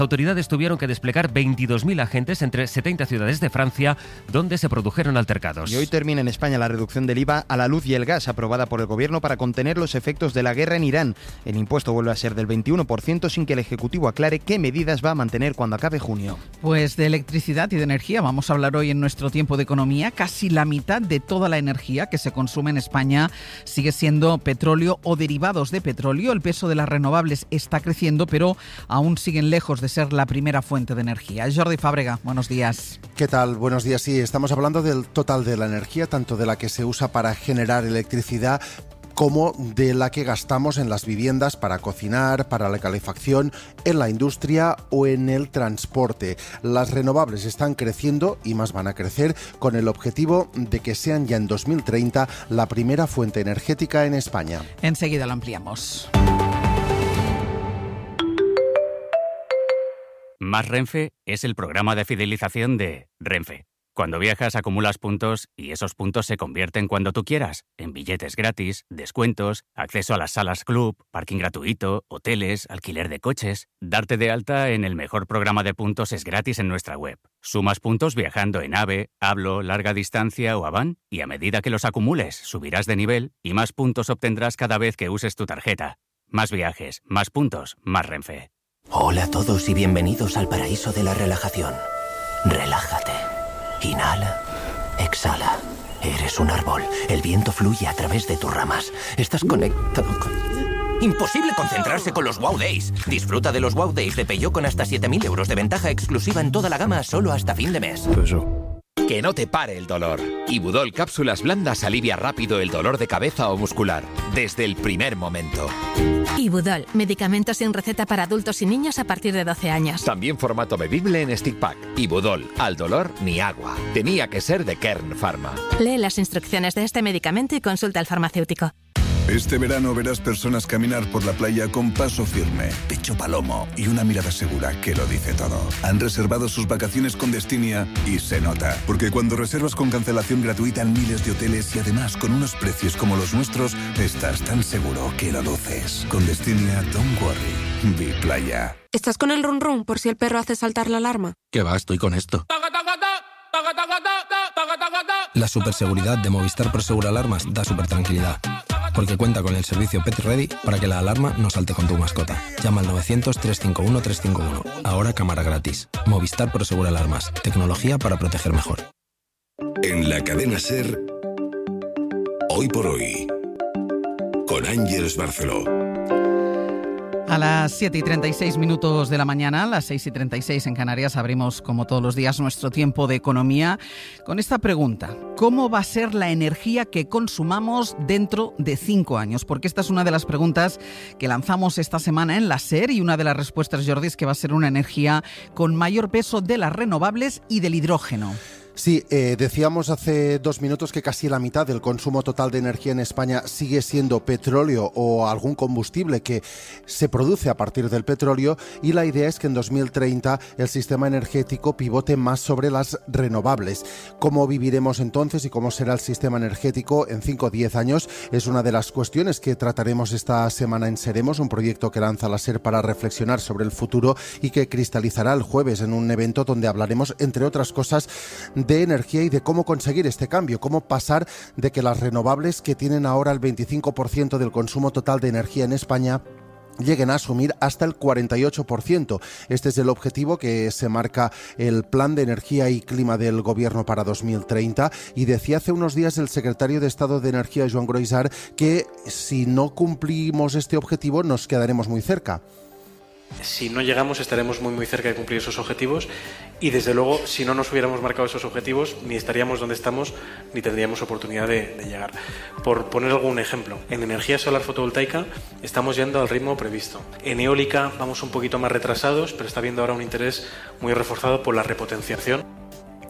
Autoridades tuvieron que desplegar 22.000 agentes entre 70 ciudades de Francia, donde se produjeron altercados. Y hoy termina en España la reducción del IVA a la luz y el gas, aprobada por el Gobierno para contener los efectos de la guerra en Irán. El impuesto vuelve a ser del 21% sin que el Ejecutivo aclare qué medidas va a mantener cuando acabe junio. Pues de electricidad y de energía vamos a hablar hoy en nuestro tiempo de economía. Casi la mitad de toda la energía que se consume en España sigue siendo petróleo o derivados de petróleo. El peso de las renovables está creciendo, pero aún siguen lejos de ser la primera fuente de energía. Jordi Fábrega, buenos días. ¿Qué tal? Buenos días. Sí, estamos hablando del total de la energía, tanto de la que se usa para generar electricidad como de la que gastamos en las viviendas para cocinar, para la calefacción, en la industria o en el transporte. Las renovables están creciendo y más van a crecer, con el objetivo de que sean ya en 2030 la primera fuente energética en España. Enseguida lo ampliamos. Más Renfe es el programa de fidelización de Renfe. Cuando viajas acumulas puntos y esos puntos se convierten cuando tú quieras en billetes gratis, descuentos, acceso a las salas club, parking gratuito, hoteles, alquiler de coches. Darte de alta en el mejor programa de puntos es gratis en nuestra web. Sumas puntos viajando en AVE, Hablo, Larga Distancia o Avan y a medida que los acumules subirás de nivel y más puntos obtendrás cada vez que uses tu tarjeta. Más viajes, más puntos, más Renfe. Hola a todos y bienvenidos al paraíso de la relajación. Relájate. Inhala. Exhala. Eres un árbol. El viento fluye a través de tus ramas. Estás conectado con... Imposible concentrarse con los Wow Days. Disfruta de los Wow Days de Peugeot con hasta 7.000 euros de ventaja exclusiva en toda la gama solo hasta fin de mes. Que no te pare el dolor. Ibudol Cápsulas Blandas alivia rápido el dolor de cabeza o muscular, desde el primer momento. Ibudol, medicamentos sin receta para adultos y niños a partir de 12 años. También formato bebible en stick pack. Ibudol, al dolor ni agua. Tenía que ser de Kern Pharma. Lee las instrucciones de este medicamento y consulta al farmacéutico. Este verano verás personas caminar por la playa con paso firme, pecho palomo y una mirada segura que lo dice todo. Han reservado sus vacaciones con Destinia y se nota. Porque cuando reservas con cancelación gratuita en miles de hoteles y además con unos precios como los nuestros, estás tan seguro que lo luces. Con Destinia, don't worry. Be playa. ¿Estás con el run run por si el perro hace saltar la alarma? ¿Qué va? Estoy con esto. La superseguridad de Movistar Prosegur Alarmas da super tranquilidad. Porque cuenta con el servicio Pet Ready para que la alarma no salte con tu mascota. Llama al 900-351-351. Ahora cámara gratis. Movistar Prosegur Alarmas. Tecnología para proteger mejor. En la cadena SER, Hoy por Hoy, con Ángeles Barceló. A las 7:36 de la mañana, a las 6:36 en Canarias, abrimos como todos los días nuestro tiempo de economía con esta pregunta: ¿cómo va a ser la energía que consumamos dentro de 5 años? Porque esta es una de las preguntas que lanzamos esta semana en la SER y una de las respuestas, Jordi, es que va a ser una energía con mayor peso de las renovables y del hidrógeno. Sí, decíamos hace 2 minutos que casi la mitad del consumo total de energía en España sigue siendo petróleo o algún combustible que se produce a partir del petróleo, y la idea es que en 2030 el sistema energético pivote más sobre las renovables. ¿Cómo viviremos entonces y cómo será el sistema energético en 5 o 10 años? Es una de las cuestiones que trataremos esta semana en Seremos, un proyecto que lanza la SER para reflexionar sobre el futuro y que cristalizará el jueves en un evento donde hablaremos, entre otras cosas, de energía y de cómo conseguir este cambio, cómo pasar de que las renovables, que tienen ahora el 25% del consumo total de energía en España, lleguen a asumir hasta el 48%. Este es el objetivo que se marca el Plan de Energía y Clima del Gobierno para 2030, y decía hace unos días el secretario de Estado de Energía, Joan Groisart, que si no cumplimos este objetivo nos quedaremos muy cerca. Si no llegamos, estaremos muy cerca de cumplir esos objetivos, y desde luego, si no nos hubiéramos marcado esos objetivos, ni estaríamos donde estamos, ni tendríamos oportunidad de llegar. Por poner algún ejemplo, en energía solar fotovoltaica estamos yendo al ritmo previsto. En eólica vamos un poquito más retrasados, pero está habiendo ahora un interés muy reforzado por la repotenciación.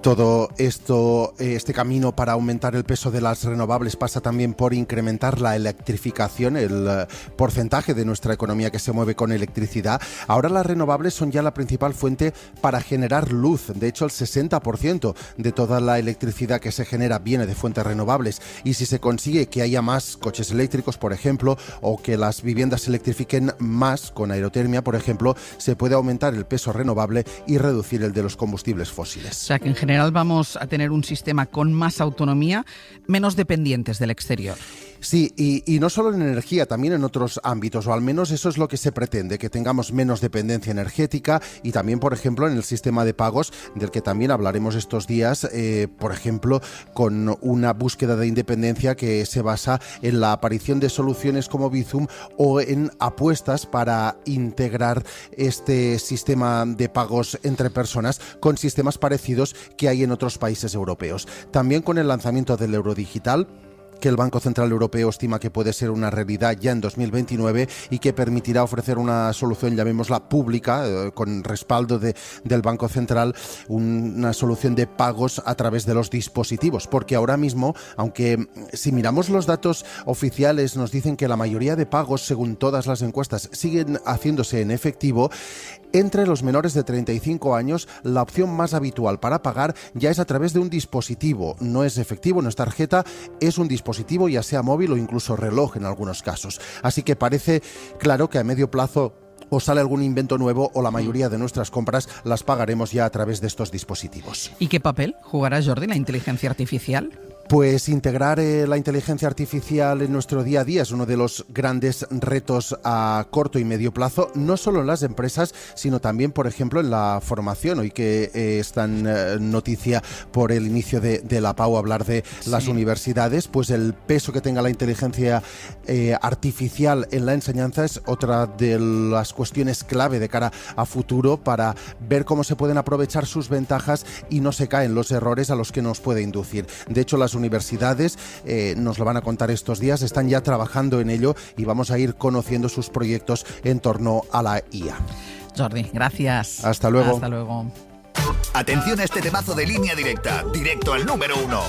Todo esto, este camino para aumentar el peso de las renovables pasa también por incrementar la electrificación, el porcentaje de nuestra economía que se mueve con electricidad. Ahora las renovables son ya la principal fuente para generar luz. De hecho, el 60% de toda la electricidad que se genera viene de fuentes renovables. Y si se consigue que haya más coches eléctricos, por ejemplo, o que las viviendas se electrifiquen más con aerotermia, por ejemplo, se puede aumentar el peso renovable y reducir el de los combustibles fósiles. O sea que en general vamos a tener un sistema con más autonomía, menos dependientes del exterior. Sí, y no solo en energía, también en otros ámbitos, o al menos eso es lo que se pretende, que tengamos menos dependencia energética y también, por ejemplo, en el sistema de pagos, del que también hablaremos estos días, por ejemplo, con una búsqueda de independencia que se basa en la aparición de soluciones como Bizum o en apuestas para integrar este sistema de pagos entre personas con sistemas parecidos que hay en otros países europeos. También con el lanzamiento del euro digital, que el Banco Central Europeo estima que puede ser una realidad ya en 2029 y que permitirá ofrecer una solución, llamémosla pública, con respaldo del Banco Central, una solución de pagos a través de los dispositivos. Porque ahora mismo, aunque si miramos los datos oficiales nos dicen que la mayoría de pagos, según todas las encuestas, siguen haciéndose en efectivo, entre los menores de 35 años la opción más habitual para pagar ya es a través de un dispositivo. No es efectivo, no es tarjeta, es un dispositivo, ya sea móvil o incluso reloj en algunos casos. Así que parece claro que a medio plazo o sale algún invento nuevo o la mayoría de nuestras compras las pagaremos ya a través de estos dispositivos. ¿Y qué papel jugará, Jordi, la inteligencia artificial? Pues integrar la inteligencia artificial en nuestro día a día es uno de los grandes retos a corto y medio plazo, no solo en las empresas, sino también, por ejemplo, en la formación. Hoy que es tan noticia por el inicio de la PAU hablar de las universidades, pues el peso que tenga la inteligencia artificial en la enseñanza es otra de las cuestiones clave de cara a futuro para ver cómo se pueden aprovechar sus ventajas y no se caen los errores a los que nos puede inducir. De hecho, las universidades, nos lo van a contar estos días, están ya trabajando en ello y vamos a ir conociendo sus proyectos en torno a la IA. Jordi, gracias. Hasta luego. Hasta luego. Atención a este temazo de Línea Directa, directo al número 1.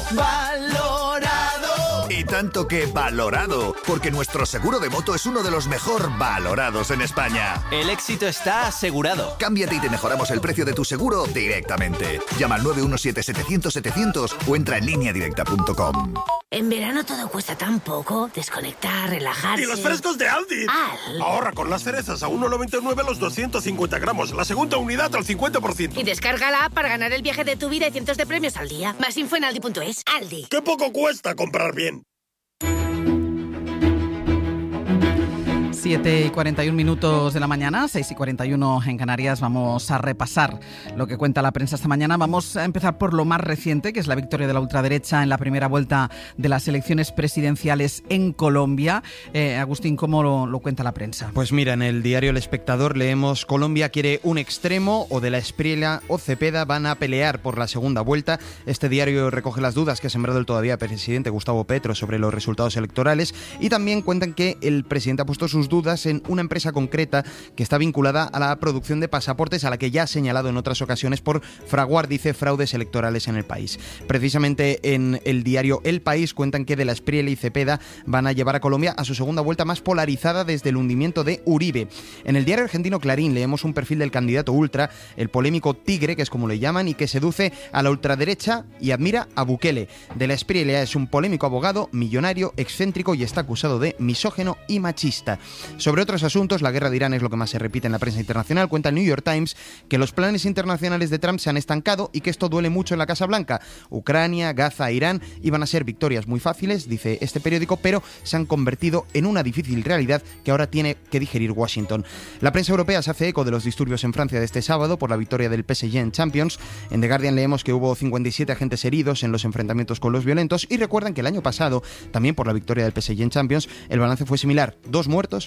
¡Valorado! Y tanto que valorado, porque nuestro seguro de moto es uno de los mejor valorados en España. El éxito está asegurado. Cámbiate y te mejoramos el precio de tu seguro directamente. Llama al 917-700-700 o entra en lineadirecta.com. En verano todo cuesta tan poco. Desconectar, relajarse. ¡Y los frescos de Aldi! Ahorra con las cerezas a 1,99 los 250 gramos. La segunda unidad al 50%. Y descarga la app para ganar el viaje de tu vida y cientos de premios al día. Más info en aldi.es. Aldi. ¡Qué poco cuesta comprar bien! 7:41 de la mañana, 6:41 en Canarias. Vamos a repasar lo que cuenta la prensa esta mañana. Vamos a empezar por lo más reciente, que es la victoria de la ultraderecha en la primera vuelta de las elecciones presidenciales en Colombia. Agustín, ¿cómo lo cuenta la prensa? Pues mira, en el diario El Espectador leemos: Colombia quiere un extremo, o de la Espriella o Cepeda van a pelear por la segunda vuelta. Este diario recoge las dudas que ha sembrado el todavía presidente Gustavo Petro sobre los resultados electorales, y también cuentan que el presidente ha puesto sus dudas en una empresa concreta que está vinculada a la producción de pasaportes, a la que ya ha señalado en otras ocasiones por fraguar, dice, fraudes electorales en el país. Precisamente en el diario El País cuentan que de la Espriella y Cepeda van a llevar a Colombia a su segunda vuelta más polarizada desde el hundimiento de Uribe. En el diario argentino Clarín leemos un perfil del candidato ultra, el polémico Tigre, que es como le llaman, y que seduce a la ultraderecha y admira a Bukele. De la Espriella es un polémico abogado, millonario, excéntrico y está acusado de misógino y machista. Sobre otros asuntos, la guerra de Irán es lo que más se repite en la prensa internacional. Cuenta el New York Times que los planes internacionales de Trump se han estancado y que esto duele mucho en la Casa Blanca. Ucrania, Gaza, Irán iban a ser victorias muy fáciles, dice este periódico, pero se han convertido en una difícil realidad que ahora tiene que digerir Washington. La prensa europea se hace eco de los disturbios en Francia de este sábado por la victoria del PSG en Champions. En The Guardian leemos que hubo 57 agentes heridos en los enfrentamientos con los violentos, y recuerdan que el año pasado, también por la victoria del PSG en Champions, el balance fue similar: 2 muertos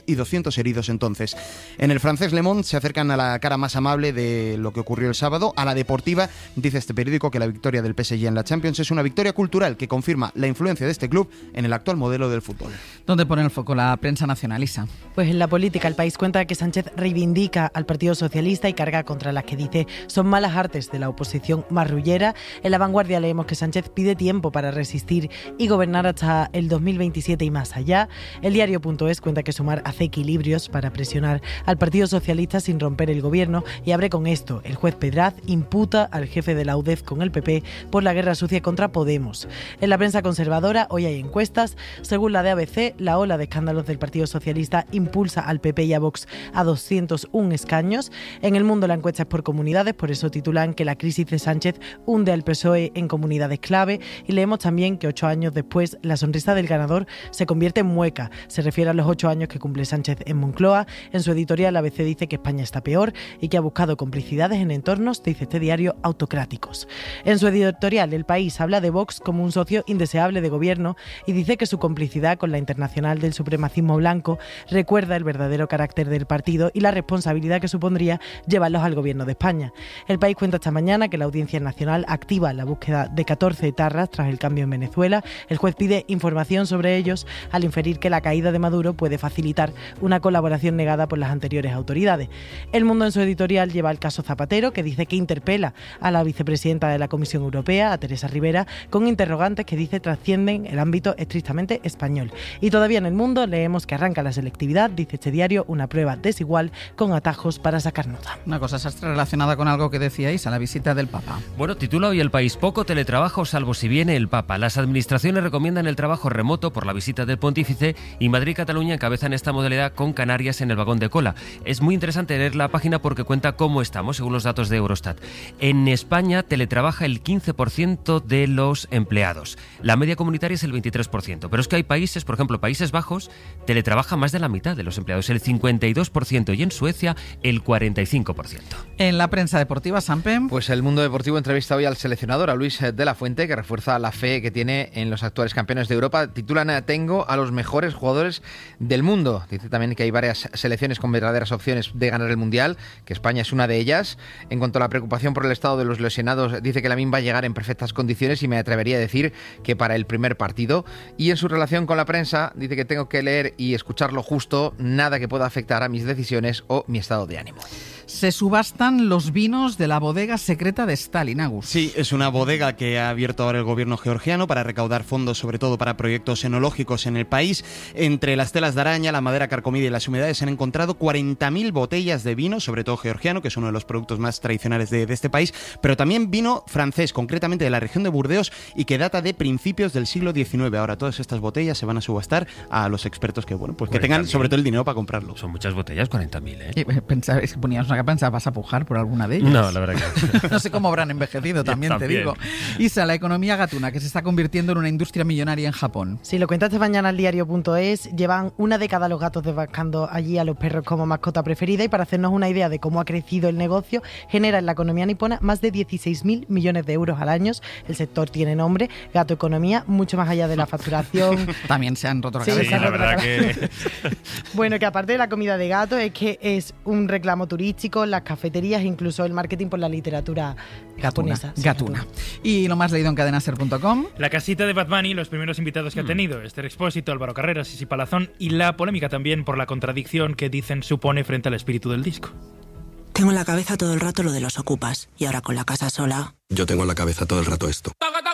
y 200 heridos entonces. En el francés Le Monde se acercan a la cara más amable de lo que ocurrió el sábado. A la deportiva dice este periódico que la victoria del PSG en la Champions es una victoria cultural que confirma la influencia de este club en el actual modelo del fútbol. ¿Dónde pone el foco la prensa nacionalista? Pues en la política. El País cuenta que Sánchez reivindica al Partido Socialista y carga contra las que dice son malas artes de la oposición marrullera. En La Vanguardia leemos que Sánchez pide tiempo para resistir y gobernar hasta el 2027 y más allá. El diario.es cuenta que Sumar hace equilibrios para presionar al Partido Socialista sin romper el gobierno y abre con esto. El juez Pedraz imputa al jefe de la UDEF con el PP por la guerra sucia contra Podemos. En la prensa conservadora hoy hay encuestas. Según la de ABC, la ola de escándalos del Partido Socialista impulsa al PP y a Vox a 201 escaños. En El Mundo la encuesta es por comunidades, por eso titulan que la crisis de Sánchez hunde al PSOE en comunidades clave, y leemos también que 8 años después la sonrisa del ganador se convierte en mueca. Se refiere a los 8 años que cumple Sánchez en Moncloa. En su editorial ABC dice que España está peor y que ha buscado complicidades en entornos, dice este diario, autocráticos. En su editorial El País habla de Vox como un socio indeseable de gobierno y dice que su complicidad con la internacional del supremacismo blanco recuerda el verdadero carácter del partido y la responsabilidad que supondría llevarlos al gobierno de España. El País cuenta esta mañana que la Audiencia Nacional activa la búsqueda de 14 etarras tras el cambio en Venezuela. El juez pide información sobre ellos al inferir que la caída de Maduro puede facilitar una colaboración negada por las anteriores autoridades. El Mundo en su editorial lleva el caso Zapatero, que dice que interpela a la vicepresidenta de la Comisión Europea, a Teresa Rivera, con interrogantes que dice trascienden el ámbito estrictamente español. Y todavía en El Mundo leemos que arranca la selectividad, dice este diario, una prueba desigual con atajos para sacar nota. Una cosa sastre relacionada con algo que decíais, a la visita del Papa. Bueno, titula hoy El País: poco teletrabajo salvo si viene el Papa. Las administraciones recomiendan el trabajo remoto por la visita del pontífice y Madrid y Cataluña encabezan esta modalidad con Canarias en el vagón de cola. Es muy interesante leer la página porque cuenta cómo estamos según los datos de Eurostat. En España teletrabaja el 15% de los empleados. La media comunitaria es el 23%. Pero es que hay países, por ejemplo, Países Bajos, teletrabaja más de la mitad de los empleados, el 52%, y en Suecia el 45%. En la prensa deportiva, Sampe. Pues El Mundo Deportivo entrevista hoy al seleccionador, a Luis de la Fuente, que refuerza la fe que tiene en los actuales campeones de Europa. Titulan: tengo a los mejores jugadores del mundo. Dice también que hay varias selecciones con verdaderas opciones de ganar el Mundial, que España es una de ellas. En cuanto a la preocupación por el estado de los lesionados, dice que Lamine va a llegar en perfectas condiciones y me atrevería a decir que para el primer partido. Y en su relación con la prensa, dice que tengo que leer y escuchar lo justo, nada que pueda afectar a mis decisiones o mi estado de ánimo. Se subastan los vinos de la bodega secreta de Stalin, Agus. Sí, es una bodega que ha abierto ahora el gobierno georgiano para recaudar fondos, sobre todo para proyectos enológicos en el país. Entre las telas de araña, la madera carcomida y las humedades se han encontrado 40.000 botellas de vino, sobre todo georgiano, que es uno de los productos más tradicionales de este país, pero también vino francés, concretamente de la región de Burdeos, y que data de principios del siglo XIX. Ahora todas estas botellas se van a subastar a los expertos que, bueno, pues que tengan sobre todo el dinero para comprarlo. Son muchas botellas, 40.000, ¿eh? Pensabais que ponías una capa, ¿vas a pujar por alguna de ellas? No, la verdad que no sé cómo habrán envejecido, también te digo. Isa, la economía gatuna, que se está convirtiendo en una industria millonaria en Japón. Sí, lo cuenta esta mañana el diario.es. Llevan una década los gatos desbancando allí a los perros como mascota preferida, y para hacernos una idea de cómo ha crecido el negocio, genera en la economía nipona más de 16.000 millones de euros al año. El sector tiene nombre, Gato Economía, mucho más allá de la facturación. También se han roto la cabeza. Sí, la verdad que... Bueno, que aparte de la comida de gato, es que es un reclamo turístico, las cafeterías, incluso el marketing por la literatura japonesa. Gatuna. Y lo más leído en cadenaser.com. La casita de Bad Bunny, los primeros invitados que ha tenido, Esther Expósito, Álvaro Carreras, Sisi Palazón, y la polémica también por la contradicción que dicen supone frente al espíritu del disco. Tengo en la cabeza todo el rato lo de los ocupas, y ahora con la casa sola... Yo tengo en la cabeza todo el rato esto.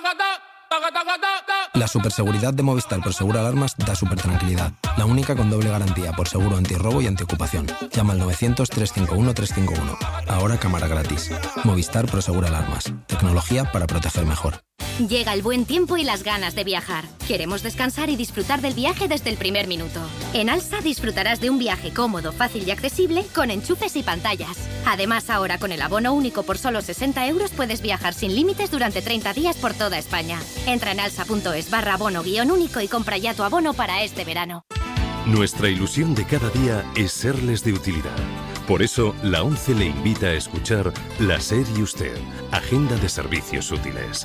La superseguridad de Movistar Prosegur Alarmas da supertranquilidad. La única con doble garantía por seguro antirrobo y antiocupación. Llama al 900-351-351. Ahora cámara gratis. Movistar Prosegur Alarmas. Tecnología para proteger mejor. Llega el buen tiempo y las ganas de viajar. Queremos descansar y disfrutar del viaje desde el primer minuto. En Alsa disfrutarás de un viaje cómodo, fácil y accesible con enchufes y pantallas. Además, ahora con el abono único por solo 60 euros puedes viajar sin límites durante 30 días por toda España. Entra en alsa.es/abono-único y compra ya tu abono para este verano. Nuestra ilusión de cada día es serles de utilidad. Por eso, la ONCE le invita a escuchar La SER y Usted, Agenda de Servicios Útiles.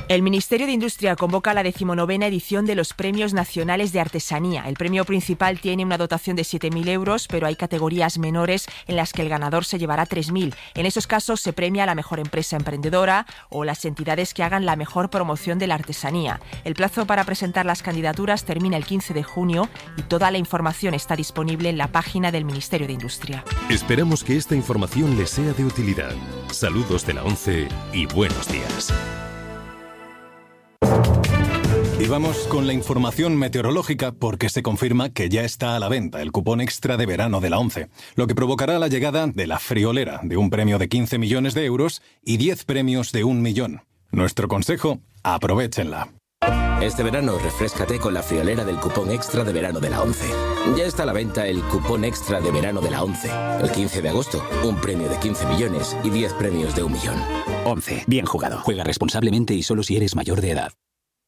El Ministerio de Industria convoca la 19ª edición de los Premios Nacionales de Artesanía. El premio principal tiene una dotación de 7.000 euros, pero hay categorías menores en las que el ganador se llevará 3.000. En esos casos se premia a la mejor empresa emprendedora o las entidades que hagan la mejor promoción de la artesanía. El plazo para presentar las candidaturas termina el 15 de junio y toda la información está disponible en la página del Ministerio de Industria. Esperamos que esta información les sea de utilidad. Saludos de la ONCE y buenos días. Y vamos con la información meteorológica porque se confirma que ya está a la venta el cupón extra de verano de la ONCE, lo que provocará la llegada de la friolera de un premio de 15 millones de euros y 10 premios de 1 millón. Nuestro consejo, aprovéchenla. Este verano refréscate con la friolera del cupón extra de verano de la ONCE. Ya está a la venta el cupón extra de verano de la ONCE. El 15 de agosto, un premio de 15 millones y 10 premios de 1 millón. ONCE, bien jugado. Juega responsablemente y solo si eres mayor de edad.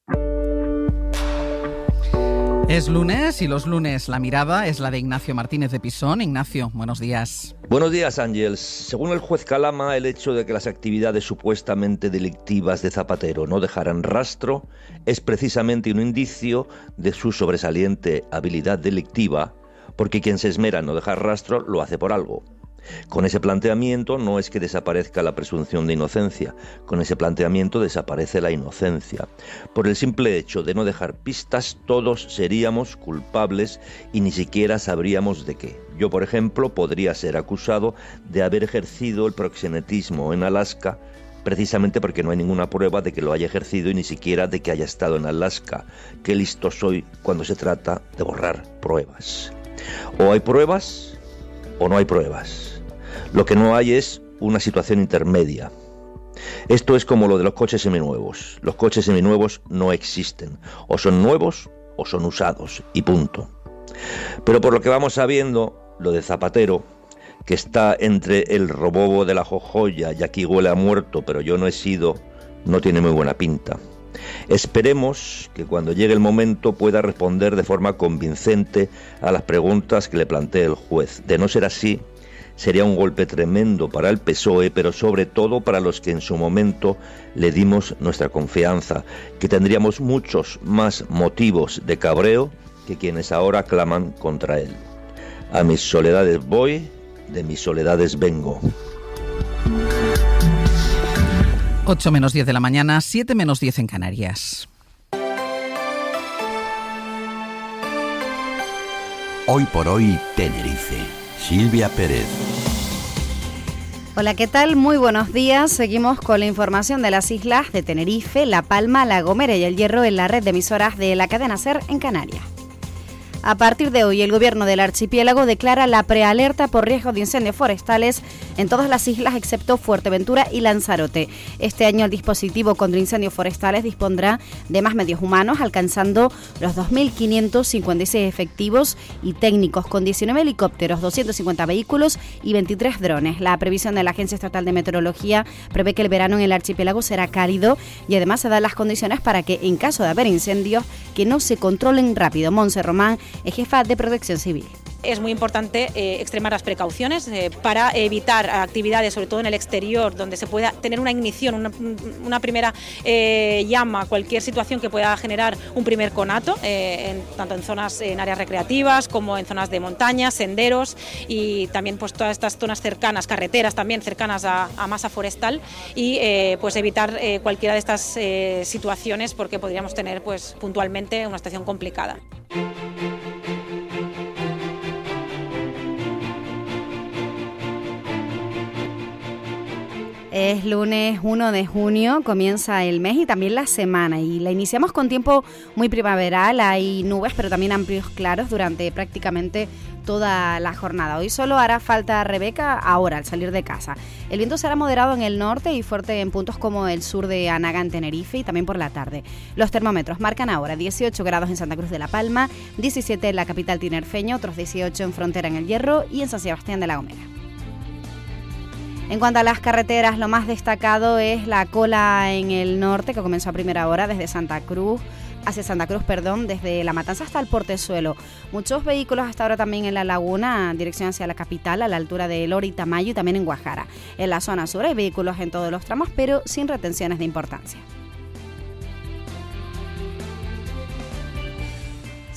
Es lunes y los lunes la mirada es la de Ignacio Martínez de Pisón. Ignacio, buenos días. Buenos días, Ángels. Según el juez Calama, el hecho de que las actividades supuestamente delictivas de Zapatero no dejaran rastro es precisamente un indicio de su sobresaliente habilidad delictiva, porque quien se esmera en no dejar rastro lo hace por algo. Con ese planteamiento no es que desaparezca la presunción de inocencia, con ese planteamiento desaparece la inocencia. Por el simple hecho de no dejar pistas, todos seríamos culpables y ni siquiera sabríamos de qué. Yo, por ejemplo, podría ser acusado de haber ejercido el proxenetismo en Alaska, precisamente porque no hay ninguna prueba de que lo haya ejercido y ni siquiera de que haya estado en Alaska. Qué listo soy cuando se trata de borrar pruebas. O hay pruebas o no hay pruebas. Lo que no hay es una situación intermedia. Esto es como lo de los coches seminuevos. Los coches seminuevos no existen. O son nuevos o son usados. Y punto. Pero por lo que vamos sabiendo, lo de Zapatero, que está entre el robobo de la jojoya y aquí huele a muerto, pero yo no he sido, no tiene muy buena pinta. Esperemos que cuando llegue el momento pueda responder de forma convincente a las preguntas que le plantee el juez. De no ser así, sería un golpe tremendo para el PSOE, pero sobre todo para los que en su momento le dimos nuestra confianza, que tendríamos muchos más motivos de cabreo que quienes ahora claman contra él. A mis soledades voy, de mis soledades vengo. 8 menos 10 de la mañana, 7 menos 10 en Canarias. Hoy por hoy, Tenerife. Silvia Pérez. Hola, ¿qué tal? Muy buenos días. Seguimos con la información de las islas de Tenerife, La Palma, La Gomera y El Hierro en la red de emisoras de la cadena SER en Canarias. A partir de hoy, el gobierno del archipiélago declara la prealerta por riesgo de incendios forestales en todas las islas excepto Fuerteventura y Lanzarote. Este año el dispositivo contra incendios forestales dispondrá de más medios humanos, alcanzando los 2.556 efectivos y técnicos con 19 helicópteros, 250 vehículos y 23 drones. La previsión de la Agencia Estatal de Meteorología prevé que el verano en el archipiélago será cálido y además se dan las condiciones para que, en caso de haber incendios, que no se controlen rápido. Monse Román es jefa de Protección Civil. Es muy importante extremar las precauciones para evitar actividades, sobre todo en el exterior, donde se pueda tener una ignición, una primera llama, cualquier situación que pueda generar un primer conato, tanto en zonas, en áreas recreativas como en zonas de montaña, senderos y también pues todas estas zonas cercanas, carreteras también cercanas a masa forestal y pues evitar cualquiera de estas situaciones porque podríamos tener pues puntualmente una situación complicada. Es lunes 1 de junio, comienza el mes y también la semana y la iniciamos con tiempo muy primaveral, hay nubes pero también amplios claros durante prácticamente toda la jornada. Hoy solo hará falta Rebeca ahora al salir de casa. El viento será moderado en el norte y fuerte en puntos como el sur de Anaga en Tenerife y también por la tarde. Los termómetros marcan ahora 18 grados en Santa Cruz de la Palma, 17 en la capital tinerfeña, otros 18 en Frontera en El Hierro y en San Sebastián de la Gomera. En cuanto a las carreteras, lo más destacado es la cola en el norte, que comenzó a primera hora desde desde La Matanza hasta el Portezuelo. Muchos vehículos hasta ahora también en La Laguna, en dirección hacia la capital, a la altura de Lora y Tamayo y también en Guajara. En la zona sur hay vehículos en todos los tramos, pero sin retenciones de importancia.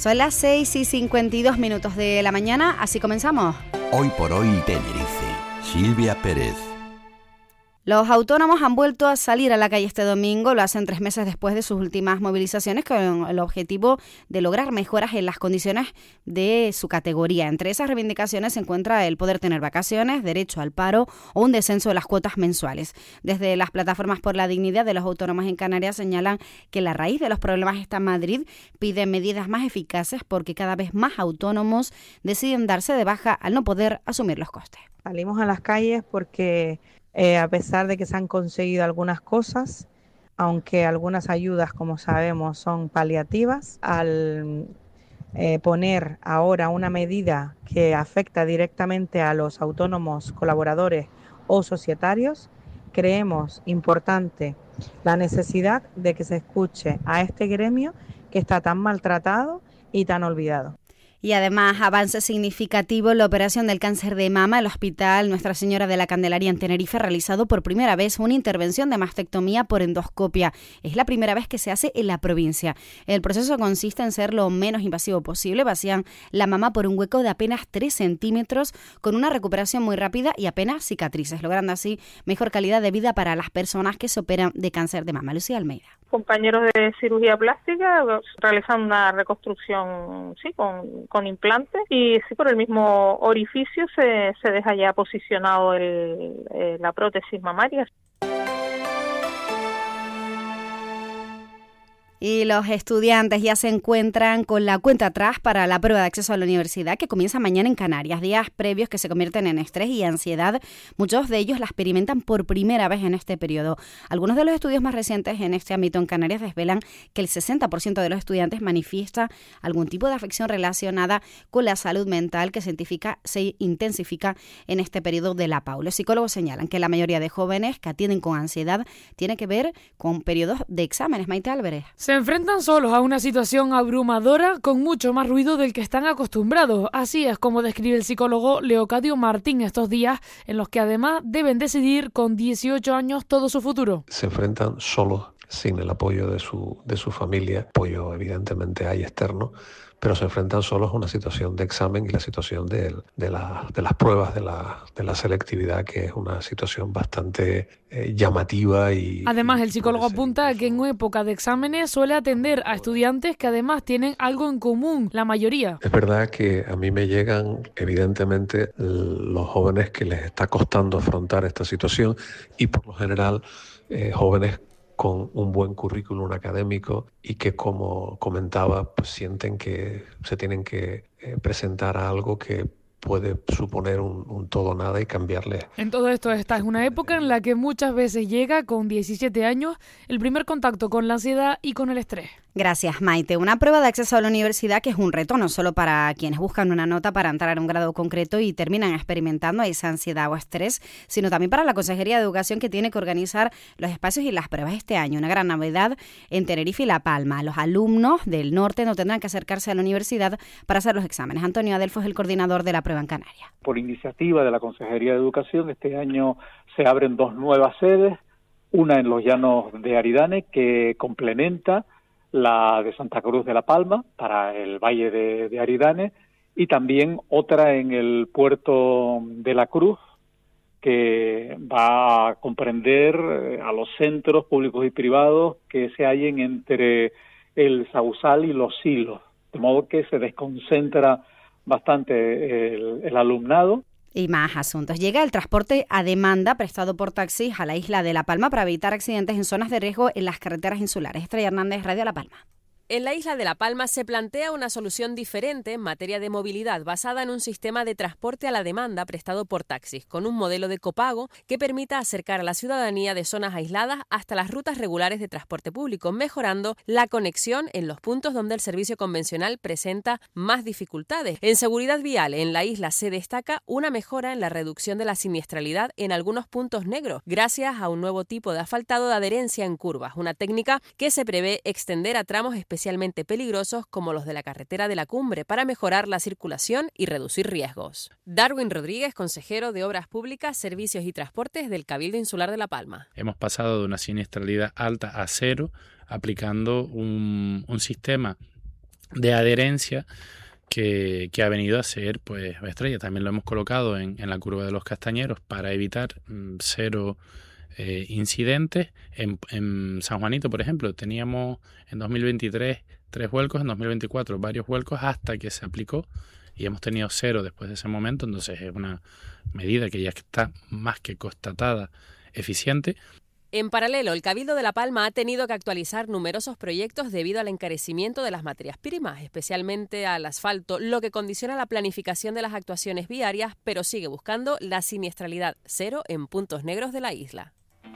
Son las 6:52 de la mañana, así comenzamos. Hoy por hoy Tenerife. Silvia Pérez. Los autónomos han vuelto a salir a la calle este domingo, lo hacen 3 meses después de sus últimas movilizaciones con el objetivo de lograr mejoras en las condiciones de su categoría. Entre esas reivindicaciones se encuentra el poder tener vacaciones, derecho al paro o un descenso de las cuotas mensuales. Desde las plataformas por la dignidad de los autónomos en Canarias señalan que la raíz de los problemas está en Madrid, piden medidas más eficaces porque cada vez más autónomos deciden darse de baja al no poder asumir los costes. Salimos a las calles porque a pesar de que se han conseguido algunas cosas, aunque algunas ayudas, como sabemos, son paliativas, al poner ahora una medida que afecta directamente a los autónomos colaboradores o societarios, creemos importante la necesidad de que se escuche a este gremio que está tan maltratado y tan olvidado. Y además, avance significativo en la operación del cáncer de mama. El Hospital Nuestra Señora de la Candelaria en Tenerife ha realizado por primera vez una intervención de mastectomía por endoscopia. Es la primera vez que se hace en la provincia. El proceso consiste en ser lo menos invasivo posible. Vacían la mama por un hueco de apenas 3 centímetros con una recuperación muy rápida y apenas cicatrices, logrando así mejor calidad de vida para las personas que se operan de cáncer de mama. Lucía Almeida. Compañeros de cirugía plástica realizan una reconstrucción con implantes y por el mismo orificio se deja ya posicionado la prótesis mamaria. Y los estudiantes ya se encuentran con la cuenta atrás para la prueba de acceso a la universidad que comienza mañana en Canarias. Días previos que se convierten en estrés y ansiedad. Muchos de ellos la experimentan por primera vez en este periodo. Algunos de los estudios más recientes en este ámbito en Canarias desvelan que el 60% de los estudiantes manifiesta algún tipo de afección relacionada con la salud mental que se intensifica en este periodo de la PAU. Los psicólogos señalan que la mayoría de jóvenes que atienden con ansiedad tiene que ver con periodos de exámenes. Maite Álvarez. Se enfrentan solos a una situación abrumadora con mucho más ruido del que están acostumbrados. Así es como describe el psicólogo Leocadio Martín estos días en los que además deben decidir con 18 años todo su futuro. Se enfrentan solos, sin el apoyo de su familia. Apoyo evidentemente hay externo, pero se enfrentan solos a una situación de examen y la situación de las pruebas de la selectividad, que es una situación bastante llamativa. Además, el psicólogo apunta que en época de exámenes suele atender a estudiantes que además tienen algo en común, la mayoría. Es verdad que a mí me llegan evidentemente los jóvenes que les está costando afrontar esta situación y por lo general jóvenes con un buen currículum académico y que, como comentaba, pues sienten que se tienen que presentar a algo que puede suponer un todo nada y cambiarle. En todo esto, esta es una época en la que muchas veces llega con 17 años el primer contacto con la ansiedad y con el estrés. Gracias, Maite. Una prueba de acceso a la universidad que es un reto no solo para quienes buscan una nota para entrar a un grado concreto y terminan experimentando esa ansiedad o estrés, sino también para la Consejería de Educación, que tiene que organizar los espacios y las pruebas este año. Una gran novedad en Tenerife y La Palma. Los alumnos del norte no tendrán que acercarse a la universidad para hacer los exámenes. Antonio Adelfo es el coordinador de la prueba en Canarias. Por iniciativa de la Consejería de Educación, este año se abren 2 nuevas sedes, una en los llanos de Aridane, que complementa la de Santa Cruz de La Palma para el Valle de Aridane, y también otra en el puerto de La Cruz, que va a comprender a los centros públicos y privados que se hallen entre el Sausal y Los Silos, de modo que se desconcentra bastante el alumnado. Y más asuntos. Llega el transporte a demanda prestado por taxis a la isla de La Palma para evitar accidentes en zonas de riesgo en las carreteras insulares. Estrella Hernández, Radio La Palma. En la isla de La Palma se plantea una solución diferente en materia de movilidad basada en un sistema de transporte a la demanda prestado por taxis, con un modelo de copago que permita acercar a la ciudadanía de zonas aisladas hasta las rutas regulares de transporte público, mejorando la conexión en los puntos donde el servicio convencional presenta más dificultades. En seguridad vial, en la isla se destaca una mejora en la reducción de la siniestralidad en algunos puntos negros, gracias a un nuevo tipo de asfaltado de adherencia en curvas, una técnica que se prevé extender a tramos especialmente peligrosos como los de la carretera de la Cumbre para mejorar la circulación y reducir riesgos. Darwin Rodríguez, consejero de Obras Públicas, Servicios y Transportes del Cabildo Insular de La Palma. Hemos pasado de una siniestralidad alta a 0 aplicando un sistema de adherencia que ha venido a ser pues estrella. También lo hemos colocado en la curva de los castañeros para evitar cero incidentes. En San Juanito, por ejemplo, teníamos en 2023 3 vuelcos, en 2024 varios vuelcos hasta que se aplicó y hemos tenido 0 después de ese momento. Entonces es una medida que ya está más que constatada eficiente. En paralelo, el Cabildo de La Palma ha tenido que actualizar numerosos proyectos debido al encarecimiento de las materias primas, especialmente al asfalto, lo que condiciona la planificación de las actuaciones viarias, pero sigue buscando la siniestralidad 0 en puntos negros de la isla.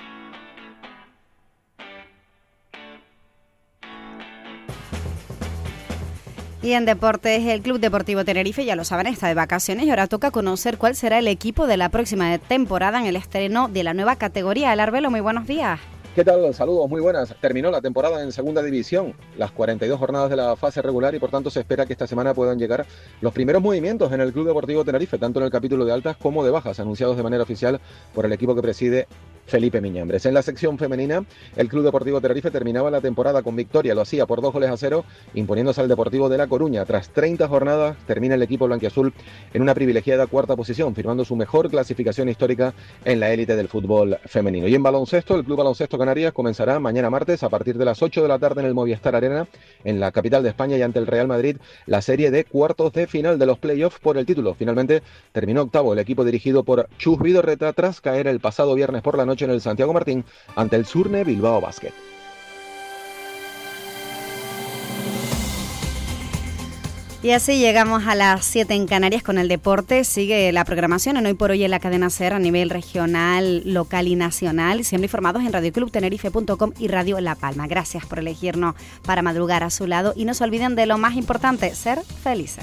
Y en deportes, el Club Deportivo Tenerife, ya lo saben, está de vacaciones y ahora toca conocer cuál será el equipo de la próxima temporada en el estreno de la nueva categoría. El Arbelo, muy buenos días. ¿Qué tal? Saludos, muy buenas. Terminó la temporada en Segunda División, las 42 jornadas de la fase regular y por tanto se espera que esta semana puedan llegar los primeros movimientos en el Club Deportivo Tenerife, tanto en el capítulo de altas como de bajas, anunciados de manera oficial por el equipo que preside Felipe Miñambres. En la sección femenina, el Club Deportivo Tenerife terminaba la temporada con victoria, lo hacía por 2-0, imponiéndose al Deportivo de La Coruña. Tras 30 jornadas, termina el equipo blanquiazul en una privilegiada cuarta posición, firmando su mejor clasificación histórica en la élite del fútbol femenino. Y en baloncesto, el Club Baloncesto Canarias comenzará mañana martes a partir de las 8 de la tarde en el Movistar Arena, en la capital de España y ante el Real Madrid, la serie de cuartos de final de los playoffs por el título. Finalmente terminó octavo el equipo dirigido por Chus Vidorreta tras caer el pasado viernes por la noche en el Santiago Martín ante el Surne Bilbao Basket. Y así llegamos a las 7 en Canarias con el deporte. Sigue la programación en Hoy por Hoy en la cadena SER a nivel regional, local y nacional. Siempre informados en radioclubtenerife.com y Radio La Palma. Gracias por elegirnos para madrugar a su lado. Y no se olviden de lo más importante, ser felices.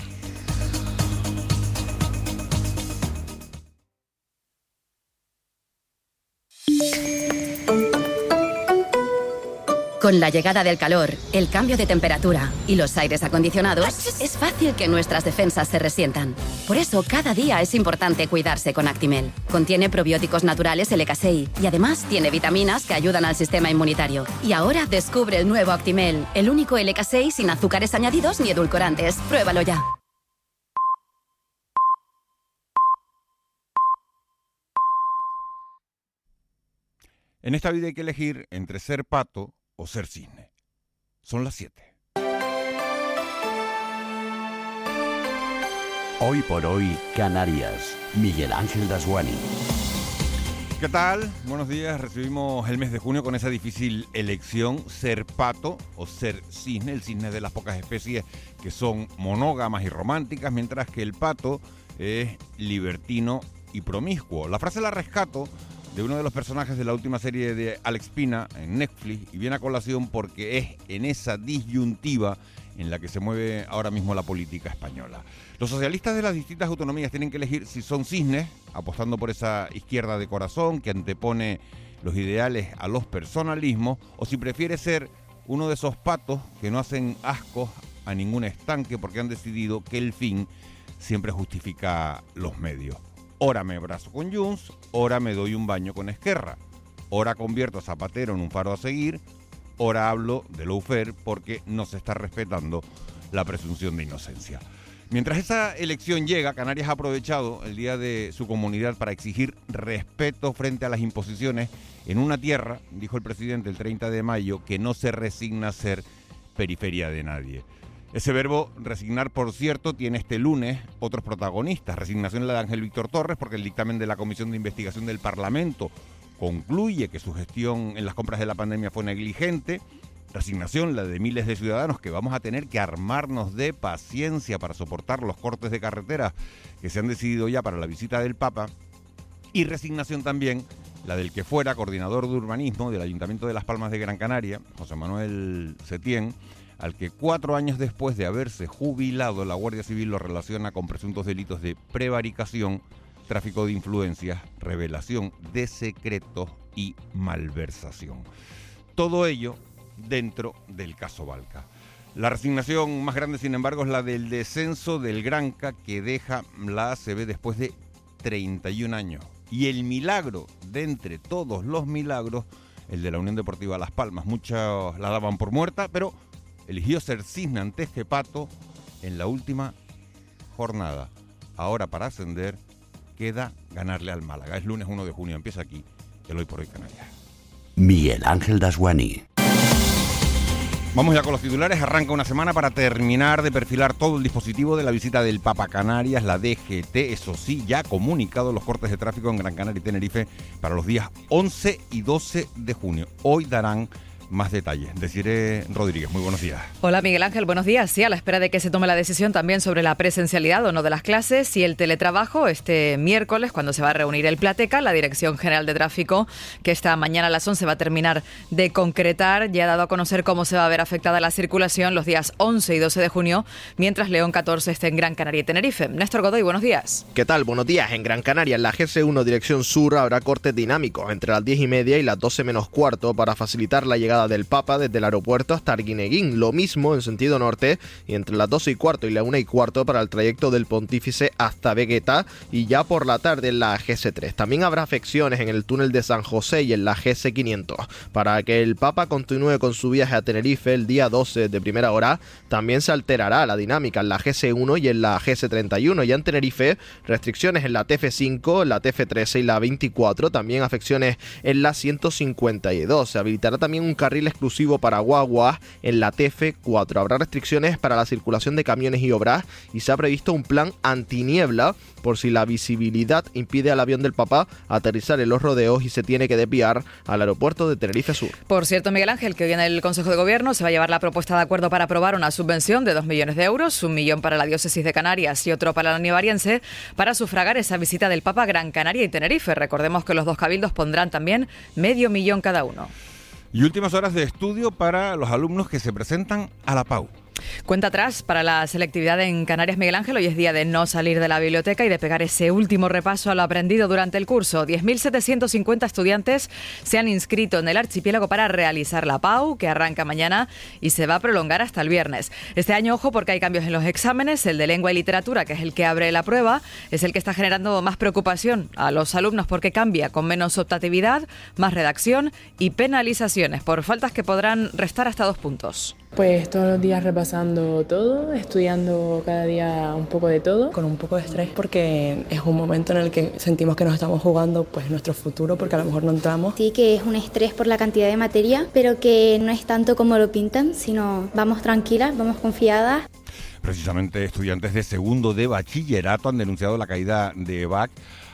Con la llegada del calor, el cambio de temperatura y los aires acondicionados, es fácil que nuestras defensas se resientan. Por eso, cada día es importante cuidarse con Actimel. Contiene probióticos naturales LK6 y además tiene vitaminas que ayudan al sistema inmunitario. Y ahora descubre el nuevo Actimel, el único LK6 sin azúcares añadidos ni edulcorantes. Pruébalo ya. En esta vida hay que elegir entre ser pato o ser cisne. Son las 7. Hoy por hoy, Canarias. Miguel Ángel Dasguani. ¿Qué tal? Buenos días. Recibimos el mes de junio con esa difícil elección, ser pato o ser cisne. El cisne es de las pocas especies que son monógamas y románticas, mientras que el pato es libertino y promiscuo. La frase la rescato de uno de los personajes de la última serie de Alex Pina en Netflix y viene a colación porque es en esa disyuntiva en la que se mueve ahora mismo la política española. Los socialistas de las distintas autonomías tienen que elegir si son cisnes, apostando por esa izquierda de corazón que antepone los ideales a los personalismos, o si prefiere ser uno de esos patos que no hacen ascos a ningún estanque porque han decidido que el fin siempre justifica los medios. Ora me abrazo con Junts, ora me doy un baño con Esquerra, ora convierto a Zapatero en un faro a seguir, ora hablo de lawfare porque no se está respetando la presunción de inocencia. Mientras esa elección llega, Canarias ha aprovechado el día de su comunidad para exigir respeto frente a las imposiciones en una tierra, dijo el presidente el 30 de mayo, que no se resigna a ser periferia de nadie. Ese verbo resignar, por cierto, tiene este lunes otros protagonistas. Resignación la de Ángel Víctor Torres, porque el dictamen de la Comisión de Investigación del Parlamento concluye que su gestión en las compras de la pandemia fue negligente. Resignación la de miles de ciudadanos que vamos a tener que armarnos de paciencia para soportar los cortes de carretera que se han decidido ya para la visita del Papa. Y resignación también la del que fuera coordinador de urbanismo del Ayuntamiento de Las Palmas de Gran Canaria, José Manuel Setién, al que 4 años después de haberse jubilado la Guardia Civil lo relaciona con presuntos delitos de prevaricación, tráfico de influencias, revelación de secretos y malversación. Todo ello dentro del caso Valca. La resignación más grande, sin embargo, es la del descenso del Granca que deja la ACB después de 31 años. Y el milagro de entre todos los milagros, el de la Unión Deportiva Las Palmas. Muchos la daban por muerta, pero eligió ser Cisne ante Gepato en la última jornada. Ahora para ascender queda ganarle al Málaga. Es lunes 1 de junio, empieza aquí el Hoy por Hoy Canarias. Miguel Ángel Dasguani. Vamos ya con los titulares. Arranca una semana para terminar de perfilar todo el dispositivo de la visita del Papa a Canarias. La DGT, eso sí, ya ha comunicado los cortes de tráfico en Gran Canaria y Tenerife para los días 11 y 12 de junio. Hoy darán más detalles. Desiree Rodríguez, muy buenos días. Hola Miguel Ángel, buenos días. Sí, a la espera de que se tome la decisión también sobre la presencialidad o no de las clases y el teletrabajo este miércoles, cuando se va a reunir el Plateca, la Dirección General de Tráfico, que esta mañana a las 11 va a terminar de concretar, ya ha dado a conocer cómo se va a ver afectada la circulación los días 11 y 12 de junio, mientras León 14 esté en Gran Canaria y Tenerife. Néstor Godoy, buenos días. ¿Qué tal? Buenos días. En Gran Canaria, en la GC1 dirección sur, habrá cortes dinámicos entre las 10:30 y las 12 menos cuarto para facilitar la llegada del Papa desde el aeropuerto hasta Arguineguín, lo mismo en sentido norte y entre las 12 y cuarto y la 1 y cuarto para el trayecto del Pontífice hasta Vegueta y ya por la tarde en la GC3. También habrá afecciones en el túnel de San José y en la GC500. Para que el Papa continúe con su viaje a Tenerife el día 12 de primera hora, también se alterará la dinámica en la GC1 y en la GC31. Ya en Tenerife, restricciones en la TF5, la TF13 y la 24, también afecciones en la 152. Se habilitará también un carril exclusivo para guaguas en la TF4. Habrá restricciones para la circulación de camiones y obras y se ha previsto un plan antiniebla por si la visibilidad impide al avión del Papa aterrizar en los rodeos y se tiene que desviar al aeropuerto de Tenerife Sur. Por cierto, Miguel Ángel, que hoy en el Consejo de Gobierno se va a llevar la propuesta de acuerdo para aprobar una subvención de 2 millones de euros, 1 millón para la diócesis de Canarias y otro para la Nivariense, para sufragar esa visita del Papa a Gran Canaria y Tenerife. Recordemos que los dos cabildos pondrán también medio millón cada uno. Y últimas horas de estudio para los alumnos que se presentan a la PAU. Cuenta atrás para la selectividad en Canarias, Miguel Ángel. Hoy es día de no salir de la biblioteca y de pegar ese último repaso a lo aprendido durante el curso. 10.750 estudiantes se han inscrito en el archipiélago para realizar la PAU, que arranca mañana y se va a prolongar hasta el viernes. Este año, ojo, porque hay cambios en los exámenes. El de lengua y literatura, que es el que abre la prueba, es el que está generando más preocupación a los alumnos porque cambia con menos optatividad, más redacción y penalizaciones por faltas que podrán restar hasta 2 puntos. Pues todos los días repasando todo, estudiando cada día un poco de todo, con un poco de estrés porque es un momento en el que sentimos que nos estamos jugando pues nuestro futuro porque a lo mejor no entramos. Sí que es un estrés por la cantidad de materia, pero que no es tanto como lo pintan, sino vamos tranquilas, vamos confiadas. Precisamente estudiantes de segundo de bachillerato han denunciado la caída de BAC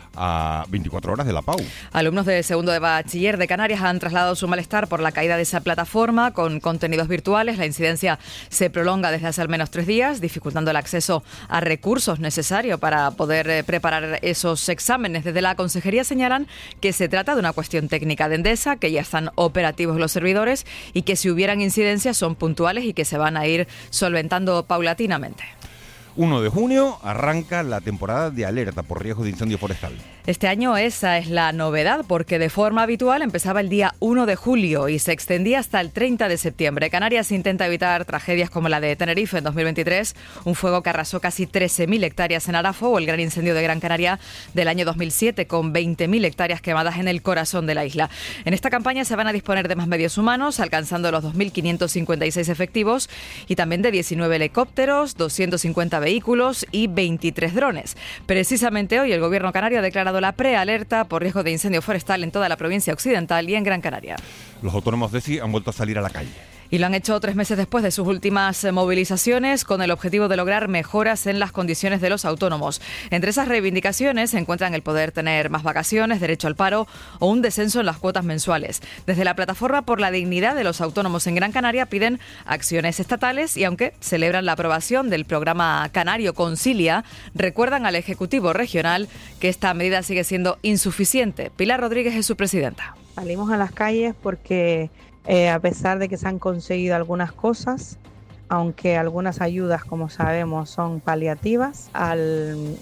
a 24 horas de la PAU. Alumnos de segundo de bachiller de Canarias han trasladado su malestar por la caída de esa plataforma con contenidos virtuales. La incidencia se prolonga desde hace al menos 3 días, dificultando el acceso a recursos necesarios para poder preparar esos exámenes. Desde la consejería señalan que se trata de una cuestión técnica de Endesa, que ya están operativos los servidores y que si hubieran incidencias son puntuales y que se van a ir solventando paulatinamente. 1 de junio arranca la temporada de alerta por riesgo de incendio forestal. Este año esa es la novedad porque de forma habitual empezaba el día 1 de julio y se extendía hasta el 30 de septiembre. Canarias intenta evitar tragedias como la de Tenerife en 2023, un fuego que arrasó casi 13.000 hectáreas en Arafo, o el gran incendio de Gran Canaria del año 2007 con 20.000 hectáreas quemadas en el corazón de la isla. En esta campaña se van a disponer de más medios humanos, alcanzando los 2.556 efectivos y también de 19 helicópteros, 250 vehículos y 23 drones. Precisamente hoy el gobierno canario ha declarado la prealerta por riesgo de incendio forestal en toda la provincia occidental y en Gran Canaria. Los autónomos de SI han vuelto a salir a la calle. Y lo han hecho 3 meses después de sus últimas movilizaciones con el objetivo de lograr mejoras en las condiciones de los autónomos. Entre esas reivindicaciones se encuentran el poder tener más vacaciones, derecho al paro o un descenso en las cuotas mensuales. Desde la Plataforma por la Dignidad de los Autónomos en Gran Canaria piden acciones estatales y aunque celebran la aprobación del programa Canario Concilia, recuerdan al Ejecutivo Regional que esta medida sigue siendo insuficiente. Pilar Rodríguez es su presidenta. Salimos a las calles porque a pesar de que se han conseguido algunas cosas, aunque algunas ayudas, como sabemos, son paliativas, al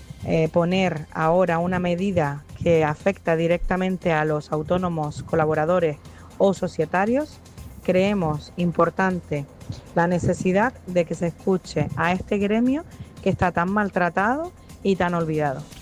poner ahora una medida que afecta directamente a los autónomos, colaboradores o societarios, creemos importante la necesidad de que se escuche a este gremio que está tan maltratado y tan olvidado.